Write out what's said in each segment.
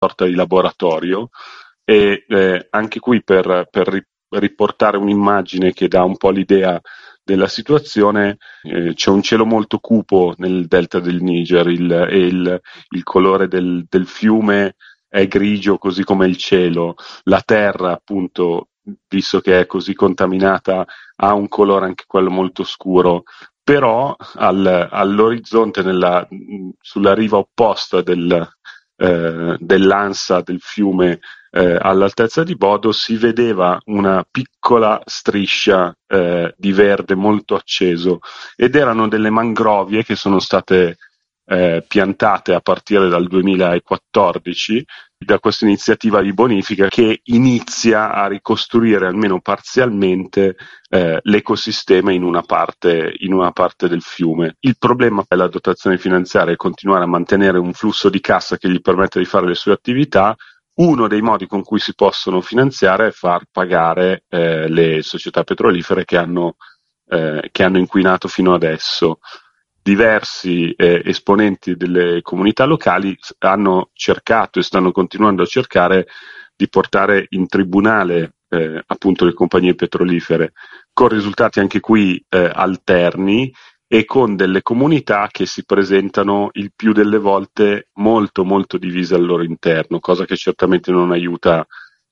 sorta di laboratorio e anche qui per riportare un'immagine che dà un po' l'idea della situazione, c'è un cielo molto cupo nel delta del Niger il colore del fiume è grigio così come il cielo, la terra appunto, visto che è così contaminata, ha un colore anche quello molto scuro, però all'orizzonte, sulla riva opposta dell'ansa del fiume, all'altezza di Bodo, si vedeva una piccola striscia di verde molto acceso ed erano delle mangrovie che sono state piantate a partire dal 2014 da questa iniziativa di bonifica che inizia a ricostruire almeno parzialmente l'ecosistema in una parte del fiume. Il problema è la dotazione finanziaria e continuare a mantenere un flusso di cassa che gli permette di fare le sue attività. Uno dei modi con cui si possono finanziare è far pagare le società petrolifere che hanno inquinato fino adesso. Diversi esponenti delle comunità locali hanno cercato e stanno continuando a cercare di portare in tribunale appunto le compagnie petrolifere, con risultati anche qui alterni e con delle comunità che si presentano il più delle volte molto molto divise al loro interno, cosa che certamente non aiuta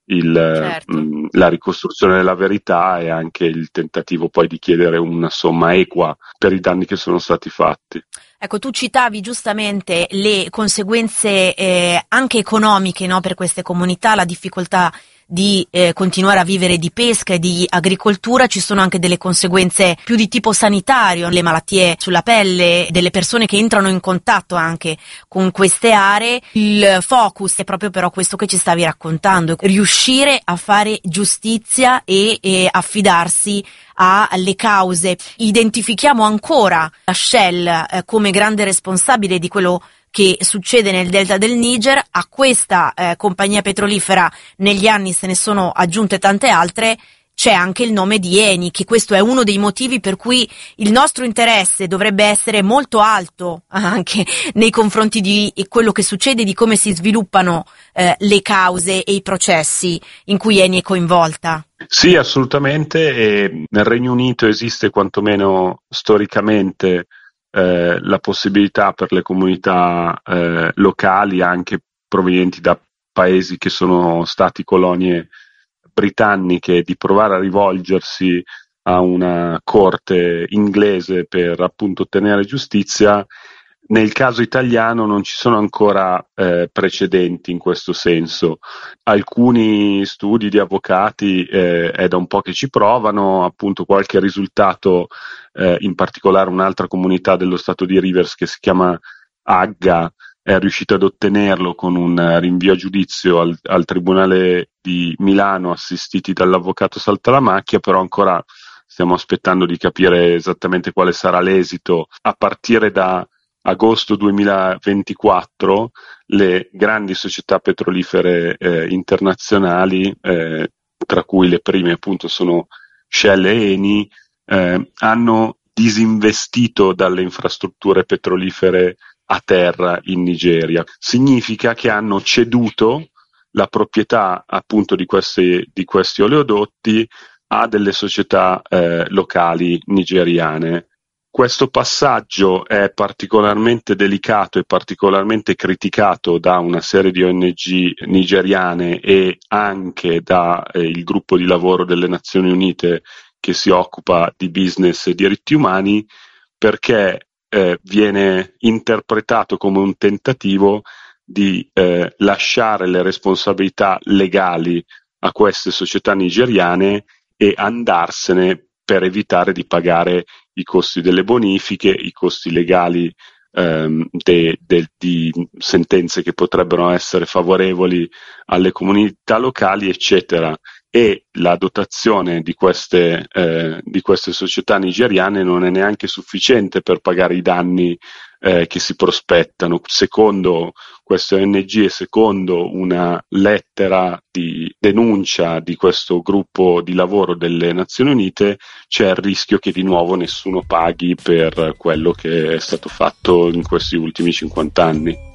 Certo. la ricostruzione della verità e anche il tentativo poi di chiedere una somma equa per i danni che sono stati fatti. Ecco, tu citavi giustamente le conseguenze anche economiche, no, per queste comunità, la difficoltà di continuare a vivere di pesca e di agricoltura. Ci sono anche delle conseguenze più di tipo sanitario, le malattie sulla pelle delle persone che entrano in contatto anche con queste aree. Il focus è proprio però questo che ci stavi raccontando, riuscire a fare giustizia e affidarsi alle cause. Identifichiamo ancora la Shell come grande responsabile di quello che succede nel delta del Niger. A questa compagnia petrolifera negli anni se ne sono aggiunte tante altre. C'è anche il nome di Eni, che questo è uno dei motivi per cui il nostro interesse dovrebbe essere molto alto anche nei confronti di quello che succede, di come si sviluppano le cause e i processi in cui Eni è coinvolta. Sì, assolutamente, e nel Regno Unito esiste quantomeno storicamente la possibilità per le comunità locali, anche provenienti da paesi che sono stati colonie britanniche, di provare a rivolgersi a una corte inglese per appunto ottenere giustizia. Nel caso italiano non ci sono ancora precedenti in questo senso. Alcuni studi di avvocati è da un po' che ci provano, appunto qualche risultato, in particolare un'altra comunità dello stato di Rivers che si chiama Agga è riuscita ad ottenerlo con un rinvio a giudizio al Tribunale di Milano, assistiti dall'avvocato Saltalamacchia, però ancora stiamo aspettando di capire esattamente quale sarà l'esito. A partire da agosto 2024 le grandi società petrolifere internazionali, tra cui le prime appunto sono Shell e Eni, hanno disinvestito dalle infrastrutture petrolifere a terra in Nigeria. Significa che hanno ceduto la proprietà appunto di questi oleodotti a delle società locali nigeriane. Questo passaggio è particolarmente delicato e particolarmente criticato da una serie di ONG nigeriane e anche da il gruppo di lavoro delle Nazioni Unite che si occupa di business e diritti umani, perché viene interpretato come un tentativo di lasciare le responsabilità legali a queste società nigeriane e andarsene per evitare di pagare i costi delle bonifiche, i costi legali di sentenze che potrebbero essere favorevoli alle comunità locali, eccetera. E la dotazione di queste società nigeriane non è neanche sufficiente per pagare i danni che si prospettano. Secondo queste ONG e secondo una lettera di denuncia di questo gruppo di lavoro delle Nazioni Unite, c'è il rischio che di nuovo nessuno paghi per quello che è stato fatto in questi ultimi 50 anni.